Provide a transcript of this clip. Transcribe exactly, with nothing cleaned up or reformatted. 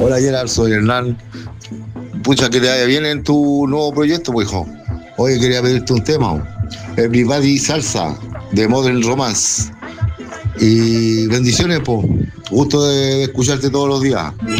Hola Gerard, soy Hernán. Pucha, que te vaya bien en tu nuevo proyecto, pues hijo. Oye, quería pedirte un tema. Everybody Salsa, de Modern Romance. Y bendiciones, pues. Gusto de, de escucharte todos los días.